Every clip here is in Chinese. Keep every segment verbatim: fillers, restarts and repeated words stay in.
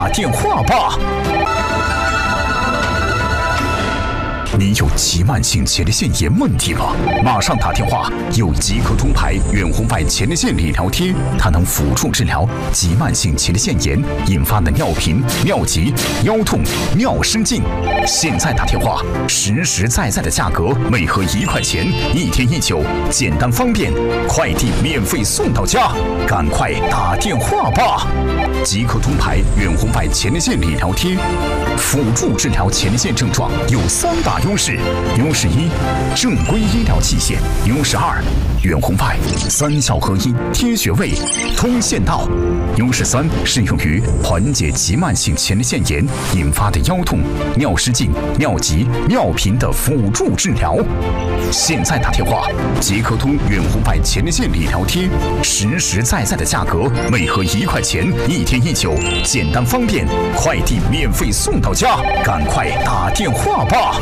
打电话吧！你有急慢性前列腺炎问题吗？马上打电话！有即刻通牌远红外前列腺理疗贴，它能辅助治疗急慢性前列腺炎引发的尿频、尿急、腰痛、尿失禁。现在打电话，实实在在的价格，每盒一块钱，一天一酒，简单方便，快递免费送到家。赶快打电话吧！即刻通牌远红外前列腺理疗贴，辅助治疗前列腺症状有三大优势：优势一，正规医疗器械；优势二，远红外三效合一，贴穴位，通线道；优势三，适用于缓解急慢性前列腺炎引发的腰痛、尿失禁、尿急、尿频的辅助治疗。现在打电话，即刻通远红外前列腺理疗贴，实实在在的价格，每盒一块钱，一天一酒，简单方便，快递免费送到家。赶快打电话吧！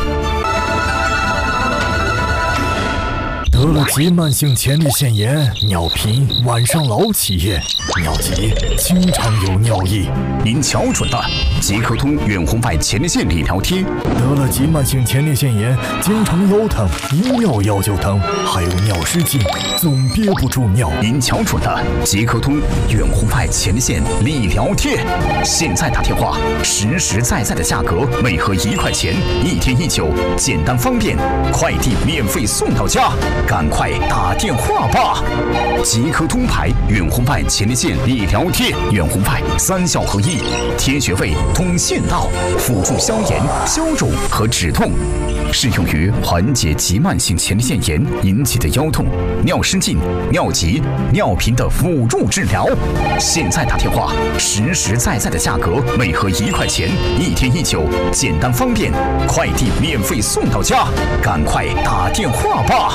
得了急慢性前列腺炎，尿频，晚上老起夜，尿急，经常有尿意。 您瞧准了，即刻通远红外前列腺理疗贴。 得了急慢性前列腺炎，经常腰疼，一尿药就疼，还有尿失禁，总憋不住尿。 您瞧准了，即刻通远红外前列腺理疗贴。现在打电话，实实在在的价格，每盒一块钱，一天一酒，简单方便，快递免费送到家。赶快打电话吧！即刻通牌远红外前列腺理疗贴，远红外三效合一，贴穴位，通线道，辅助消炎、消肿和止痛，适用于缓解急慢性前列腺炎引起的腰痛、尿失禁、尿急、尿频的辅助治疗。现在打电话，实实在在的价格，每盒一块钱，一天一酒，简单方便，快递免费送到家。赶快打电话吧！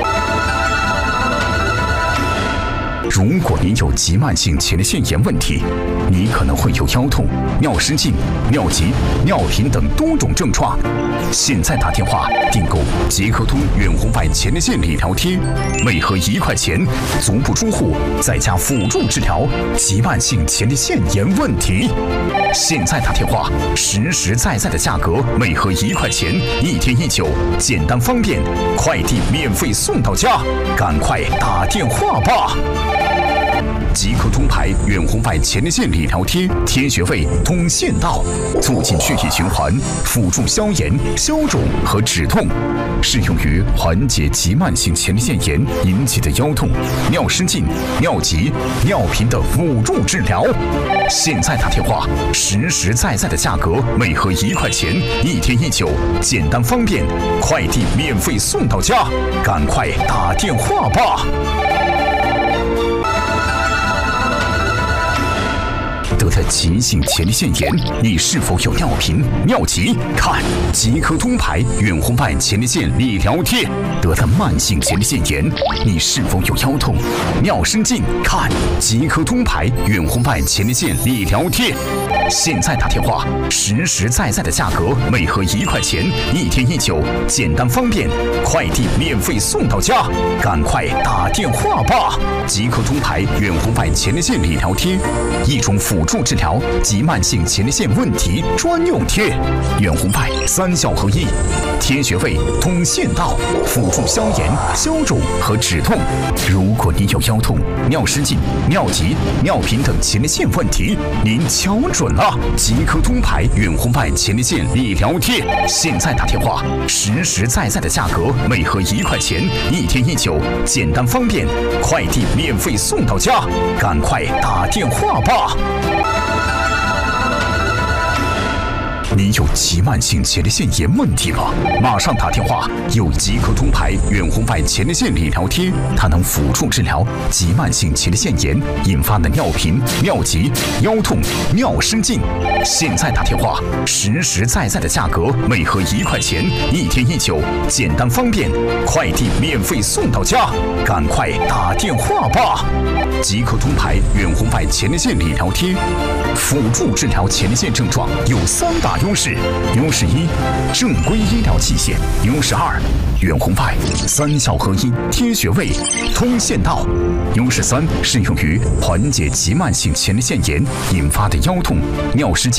如果您有急慢性前列腺炎问题，你可能会有腰痛、尿失禁、尿急、尿频等多种症状。现在打电话订购即刻通远红外前列腺理疗贴，每盒一块钱，足不出户，在家辅助治疗急慢性前列腺炎问题。现在打电话，实实在在的价格，每盒一块钱，一天一酒，简单方便，快递免费送到家。赶快打电话吧！即刻通牌远红外前列腺理疗贴，贴穴位，通线道，促进血液循环，辅助消炎、消肿和止痛，适用于缓解急慢性前列腺炎引起的腰痛、尿失禁、尿急、尿频的辅助治疗。现在打电话，实实在在的价格，每盒一块钱，一天一酒，简单方便，快递免费送到家。赶快打电话吧！得了急性前列腺炎，你是否有尿频、尿急？看即刻通牌远红外前列腺理疗贴。得了慢性前列腺炎，你是否有腰痛、尿失禁？看即刻通牌远红外前列腺理疗贴。现在打电话，实实在在的价格，每盒一块钱，一天一酒，简单方便，快递免费送到家。赶快打电话吧！即刻通牌远红外前列腺理疗贴，一种辅助治疗急慢性前列腺问题专用贴，远红外三效合一，贴穴位，通线道，辅助消炎、消肿和止痛。如果你有腰痛、尿失禁、尿急、尿频等前列腺问题，您瞧准了，即刻通牌远红外前列腺理疗贴。现在打电话，实实在在的价格，每盒一块钱，一天一酒，简单方便，快递免费送到家。赶快打电话吧！你有急慢性前列腺炎问题吗？马上打电话！有即刻通牌远红外前列腺理疗贴，它能辅助治疗急慢性前列腺炎引发的尿频、尿急、腰痛、尿失禁。现在打电话，实实在在的价格，每盒一块钱，一天一酒，简单方便，快递免费送到家。赶快打电话吧！即刻通牌远红外前列腺理疗贴。 辅助治疗前列腺症状有三大优势：优势一，正规医疗器械；优势二，远红外三效合一，贴穴位，通线道；优势三，适用于缓解急慢性前列腺炎引发的腰痛、尿失禁。